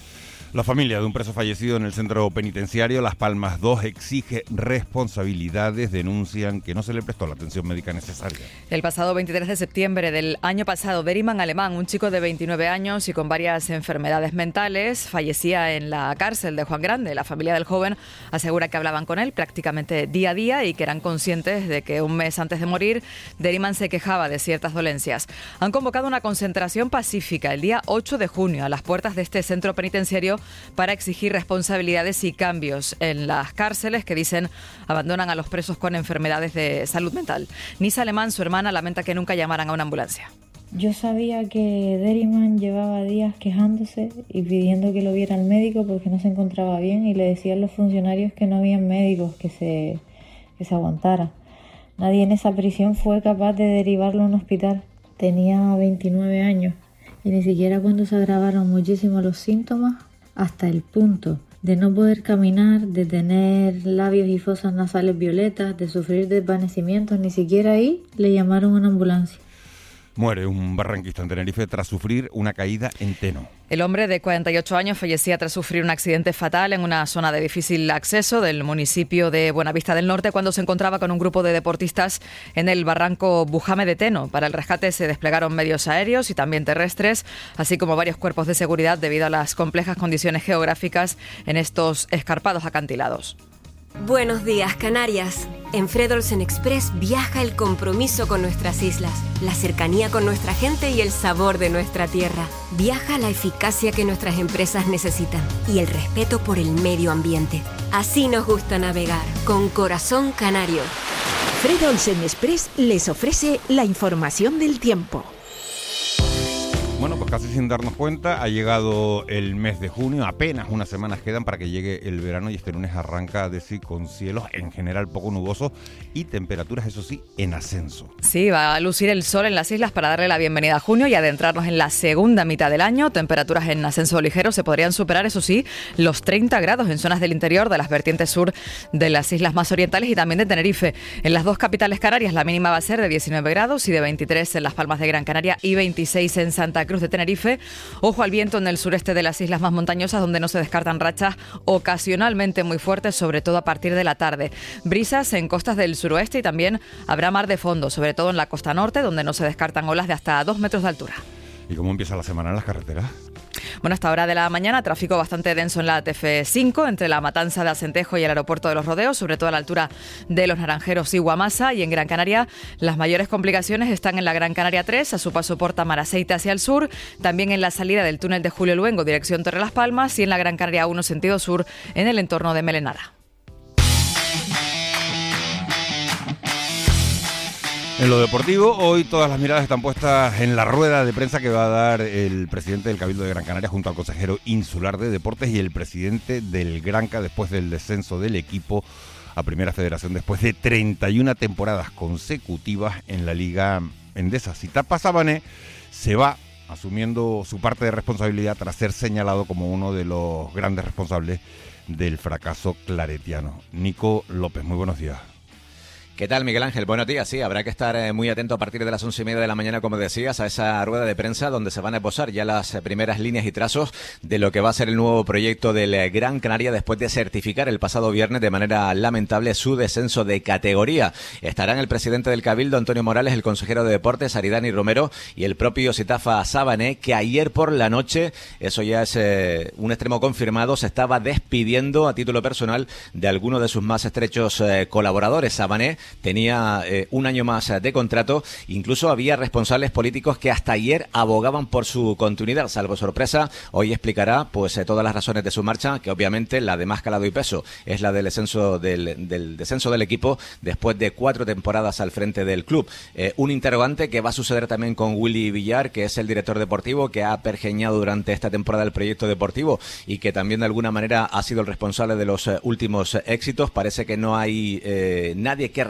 La familia de un preso fallecido en el centro penitenciario Las Palmas 2 exige responsabilidades, denuncian que no se le prestó la atención médica necesaria. El pasado 23 de septiembre del año pasado, Deriman Alemán, un chico de 29 años y con varias enfermedades mentales, fallecía en la cárcel de Juan Grande. La familia del joven asegura que hablaban con él prácticamente día a día y que eran conscientes de que un mes antes de morir, Deriman se quejaba de ciertas dolencias. Han convocado una concentración pacífica el día 8 de junio a las puertas de este centro penitenciario para exigir responsabilidades y cambios en las cárceles que, dicen, abandonan a los presos con enfermedades de salud mental. Nisa Alemán, su hermana, lamenta que nunca llamaran a una ambulancia. Yo sabía que Deriman llevaba días quejándose y pidiendo que lo viera el médico porque no se encontraba bien, y le decían los funcionarios que no habían médicos que se aguantara. Nadie en esa prisión fue capaz de derivarlo a un hospital. Tenía 29 años y ni siquiera cuando se agravaron muchísimo los síntomas, hasta el punto de no poder caminar, de tener labios y fosas nasales violetas, de sufrir desvanecimientos, ni siquiera ahí le llamaron a una ambulancia. Muere un barranquista en Tenerife tras sufrir una caída en Teno. El hombre de 48 años fallecía tras sufrir un accidente fatal en una zona de difícil acceso del municipio de Buenavista del Norte cuando se encontraba con un grupo de deportistas en el barranco Bujame de Teno. Para el rescate se desplegaron medios aéreos y también terrestres, así como varios cuerpos de seguridad debido a las complejas condiciones geográficas en estos escarpados acantilados. Buenos días, Canarias. En Fred Olsen Express viaja el compromiso con nuestras islas, la cercanía con nuestra gente y el sabor de nuestra tierra. Viaja la eficacia que nuestras empresas necesitan y el respeto por el medio ambiente. Así nos gusta navegar, con corazón canario. Fred Olsen Express les ofrece la información del tiempo. Bueno, pues casi sin darnos cuenta, ha llegado el mes de junio, apenas unas semanas quedan para que llegue el verano y este lunes arranca de sí con cielos en general poco nubosos y temperaturas, eso sí, en ascenso. Sí, va a lucir el sol en las islas para darle la bienvenida a junio y adentrarnos en la segunda mitad del año. Temperaturas en ascenso ligero se podrían superar, eso sí, los 30 grados en zonas del interior, de las vertientes sur de las islas más orientales y también de Tenerife. En las dos capitales canarias la mínima va a ser de 19 grados y de 23 en Las Palmas de Gran Canaria y 26 en Santa Cruz de Tenerife. Ojo al viento en el sureste de las islas más montañosas, donde no se descartan rachas ocasionalmente muy fuertes, sobre todo a partir de la tarde. Brisas en costas del suroeste y también habrá mar de fondo, sobre todo en la costa norte, donde no se descartan olas de hasta 2 metros de altura. ¿Y cómo empieza la semana en las carreteras? Bueno, hasta hora de la mañana, tráfico bastante denso en la TF5, entre la Matanza de Acentejo y el aeropuerto de Los Rodeos, sobre todo a la altura de Los Naranjeros y Guamasa. Y en Gran Canaria, las mayores complicaciones están en la Gran Canaria 3, a su paso por Tamaraceite hacia el sur, también en la salida del túnel de Julio Luengo, dirección Torre Las Palmas, y en la Gran Canaria 1, sentido sur, en el entorno de Melenara. En lo deportivo, hoy todas las miradas están puestas en la rueda de prensa que va a dar el presidente del Cabildo de Gran Canaria junto al consejero insular de Deportes y el presidente del Granca después del descenso del equipo a Primera Federación después de 31 temporadas consecutivas en la Liga Endesa. Zitapa Sabané se va asumiendo su parte de responsabilidad tras ser señalado como uno de los grandes responsables del fracaso claretiano. Nico López, muy buenos días. ¿Qué tal, Miguel Ángel? Buenos días. Sí, habrá que estar muy atento a partir de las 11:30 de la mañana, como decías, a esa rueda de prensa donde se van a esbozar ya las primeras líneas y trazos de lo que va a ser el nuevo proyecto del Gran Canaria después de certificar el pasado viernes de manera lamentable su descenso de categoría. Estarán el presidente del Cabildo, Antonio Morales, el consejero de Deportes, Aridani Romero, y el propio Zitafa Sabané, que ayer por la noche, eso ya es un extremo confirmado, se estaba despidiendo a título personal de algunos de sus más estrechos colaboradores. Sabané tenía un año más de contrato, incluso había responsables políticos que hasta ayer abogaban por su continuidad, salvo sorpresa. Hoy explicará pues todas las razones de su marcha, que obviamente la de más calado y peso es la del descenso del equipo después de 4 temporadas al frente del club. Un interrogante que va a suceder también con Willy Villar, que es el director deportivo que ha pergeñado durante esta temporada el proyecto deportivo y que también de alguna manera ha sido el responsable de los últimos éxitos. Parece que no hay nadie que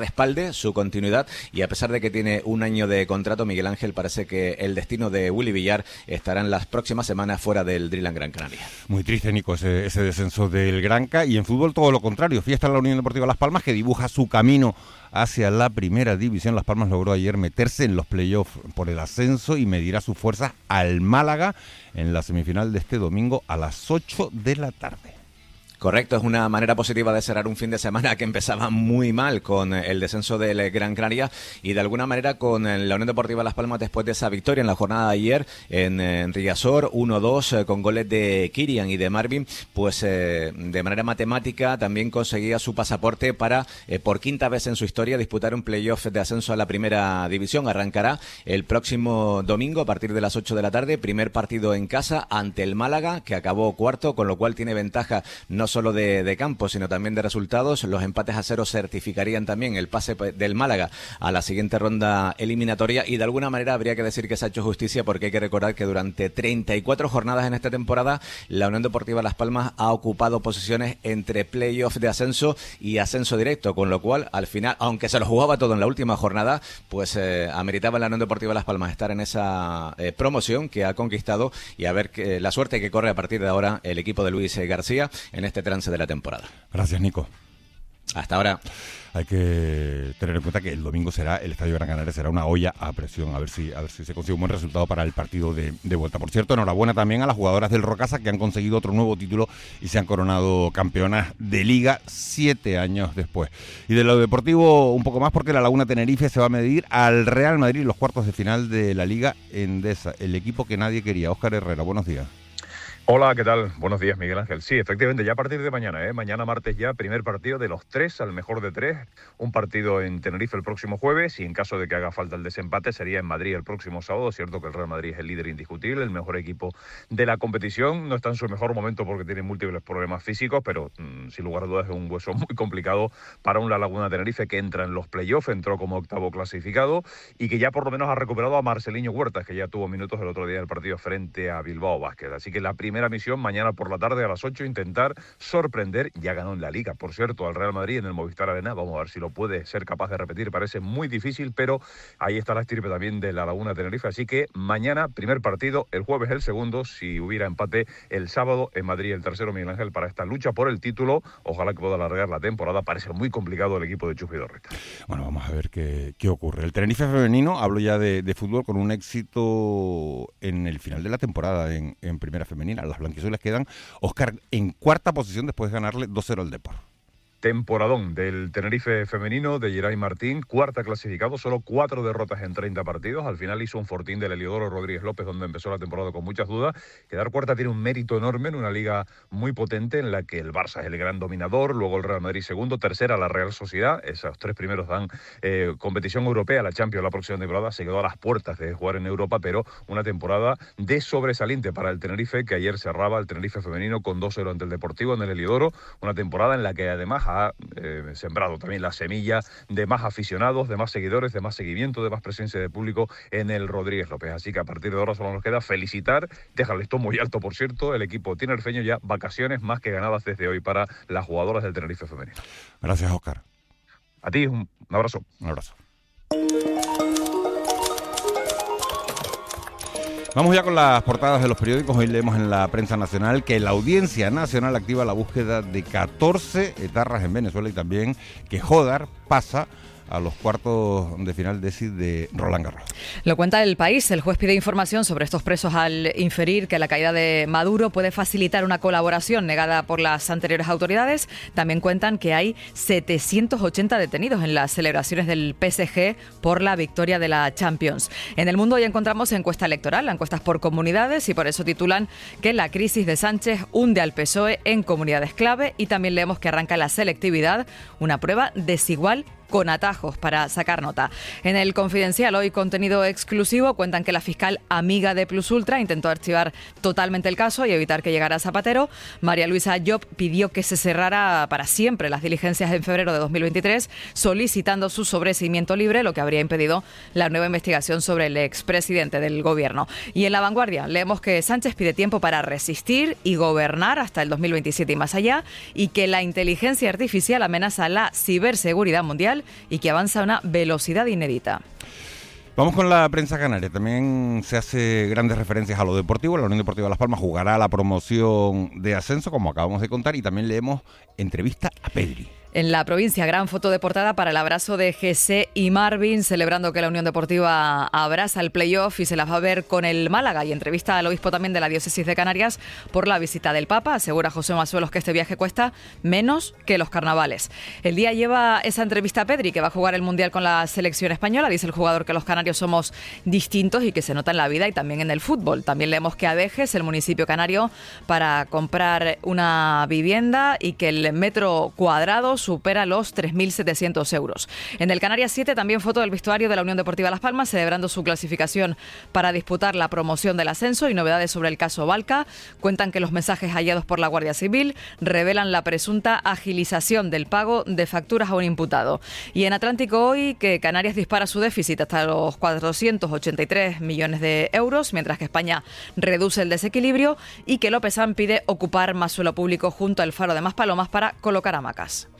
respalde su continuidad, y a pesar de que tiene un año de contrato, Miguel Ángel, parece que el destino de Willy Villar estará en las próximas semanas fuera del Dreamland Gran Canaria. Muy triste, Nico, ese descenso del Granca, y en fútbol todo lo contrario. Fiesta en la Unión Deportiva Las Palmas, que dibuja su camino hacia la primera división. Las Palmas logró ayer meterse en los playoffs por el ascenso y medirá sus fuerzas al Málaga en la semifinal de este domingo a las 8 de la tarde. Correcto, es una manera positiva de cerrar un fin de semana que empezaba muy mal con el descenso del Gran Canaria, y de alguna manera con la Unión Deportiva Las Palmas, después de esa victoria en la jornada de ayer en Riazor, 1-2, con goles de Kirian y de Marvin, pues de manera matemática también conseguía su pasaporte para, por quinta vez en su historia, disputar un playoff de ascenso a la primera división. Arrancará el próximo domingo a partir de las 8 de la tarde, primer partido en casa ante el Málaga, que acabó cuarto, con lo cual tiene ventaja no solo de campo, sino también de resultados. Los empates a 0 certificarían también el pase del Málaga a la siguiente ronda eliminatoria, y de alguna manera habría que decir que se ha hecho justicia, porque hay que recordar que durante 34 jornadas en esta temporada la Unión Deportiva Las Palmas ha ocupado posiciones entre playoff de ascenso y ascenso directo, con lo cual al final, aunque se lo jugaba todo en la última jornada, pues ameritaba la Unión Deportiva Las Palmas estar en esa promoción que ha conquistado, y a ver la suerte que corre a partir de ahora el equipo de Luis García en este trance de la temporada. Gracias, Nico. Hasta ahora. Hay que tener en cuenta que el domingo el Estadio Gran Canaria será una olla a presión, a ver si se consigue un buen resultado para el partido de vuelta. Por cierto, enhorabuena también a las jugadoras del Rocasa, que han conseguido otro nuevo título y se han coronado campeonas de Liga 7 años después. Y de lo deportivo un poco más, porque la Laguna Tenerife se va a medir al Real Madrid en los cuartos de final de la Liga Endesa, el equipo que nadie quería. Óscar Herrera, buenos días. Hola, ¿qué tal? Buenos días, Miguel Ángel. Sí, efectivamente, ya a partir de mañana, mañana martes ya, primer partido de los 3 al mejor de 3, un partido en Tenerife el próximo jueves, y en caso de que haga falta el desempate sería en Madrid el próximo sábado. Cierto que el Real Madrid es el líder indiscutible, el mejor equipo de la competición, no está en su mejor momento porque tiene múltiples problemas físicos, pero sin lugar a dudas es un hueso muy complicado para un La Laguna Tenerife que entra en los playoffs, entró como octavo clasificado, y que ya por lo menos ha recuperado a Marceliño Huertas, que ya tuvo minutos el otro día del partido frente a Bilbao Basket. Así que la primera misión mañana por la tarde a las 8, intentar sorprender. Ya ganó en la Liga, por cierto, al Real Madrid en el Movistar Arena. Vamos a ver si lo puede ser capaz de repetir. Parece muy difícil, pero ahí está la estirpe también de la Laguna Tenerife. Así que mañana primer partido, el jueves el segundo, si hubiera empate el sábado en Madrid el tercero, Miguel Ángel, para esta lucha por el título. Ojalá que pueda alargar la temporada. Parece muy complicado el equipo de Chus Vidorreta. Bueno, vamos a ver qué ocurre. El Tenerife femenino, hablo ya de fútbol, con un éxito en el final de la temporada en primera femenina. Las blanquiazules quedan, Óscar, en cuarta posición después de ganarle 2-0 al Depor. Temporadón del Tenerife femenino de Geray Martín, cuarta clasificado, solo 4 derrotas en 30 partidos. Al final hizo un fortín del Heliodoro Rodríguez López, donde empezó la temporada con muchas dudas. Quedar cuarta tiene un mérito enorme en una liga muy potente en la que el Barça es el gran dominador, luego el Real Madrid segundo, tercera la Real Sociedad. Esos 3 primeros dan competición europea, la Champions la próxima temporada. Se quedó a las puertas de jugar en Europa, pero una temporada de sobresaliente para el Tenerife, que ayer cerraba el Tenerife femenino con 2-0 ante el Deportivo en el Heliodoro. Una temporada en la que además ha sembrado también la semilla de más aficionados, de más seguidores, de más seguimiento, de más presencia de público en el Rodríguez López. Así que a partir de ahora solo nos queda felicitar, dejar el listón muy alto, por cierto, el equipo tinerfeño, ya vacaciones más que ganadas desde hoy para las jugadoras del Tenerife femenino. Gracias, Óscar. A ti, un abrazo. Un abrazo. Vamos ya con las portadas de los periódicos. Hoy leemos en la prensa nacional que la Audiencia Nacional activa la búsqueda de 14 etarras en Venezuela, y también que Jodar pasa a los cuartos de final de Roland Garros. Lo cuenta El País. El juez pide información sobre estos presos al inferir que la caída de Maduro puede facilitar una colaboración negada por las anteriores autoridades. También cuentan que hay 780 detenidos en las celebraciones del PSG por la victoria de la Champions. En El Mundo ya encontramos encuesta electoral, encuestas por comunidades, y por eso titulan que la crisis de Sánchez hunde al PSOE en comunidades clave, y también leemos que arranca la selectividad, una prueba desigual con atajos para sacar nota. En El Confidencial, hoy contenido exclusivo, cuentan que la fiscal amiga de Plus Ultra intentó archivar totalmente el caso y evitar que llegara a Zapatero. María Luisa Llop pidió que se cerrara para siempre las diligencias en febrero de 2023, solicitando su sobreseimiento libre, lo que habría impedido la nueva investigación sobre el expresidente del gobierno. Y en La Vanguardia leemos que Sánchez pide tiempo para resistir y gobernar hasta el 2027 y más allá, y que la inteligencia artificial amenaza la ciberseguridad mundial mundial y que avanza a una velocidad inédita. Vamos con la prensa canaria. También se hace grandes referencias a lo deportivo. La Unión Deportiva Las Palmas jugará la promoción de ascenso, como acabamos de contar, y también leemos entrevista a Pedri. En la provincia, gran foto de portada para el abrazo de Jesse y Marvin, celebrando que la Unión Deportiva abraza el playoff y se las va a ver con el Málaga. Y entrevista al obispo también de la diócesis de Canarias por la visita del Papa. Asegura José Masuelos que este viaje cuesta menos que los carnavales. El día lleva esa entrevista a Pedri, que va a jugar el Mundial con la selección española. Dice el jugador que los canarios somos distintos y que se nota en la vida y también en el fútbol. También leemos que Adejes, el municipio canario, para comprar una vivienda y que el metro cuadrado supera los 3.700 euros. En el Canarias 7 también foto del vestuario de la Unión Deportiva Las Palmas, celebrando su clasificación para disputar la promoción del ascenso, y novedades sobre el caso Valca. Cuentan que los mensajes hallados por la Guardia Civil revelan la presunta agilización del pago de facturas a un imputado. Y en Atlántico hoy, que Canarias dispara su déficit hasta los 483 millones de euros, mientras que España reduce el desequilibrio, y que López San pide ocupar más suelo público junto al Faro de Maspalomas para colocar hamacas.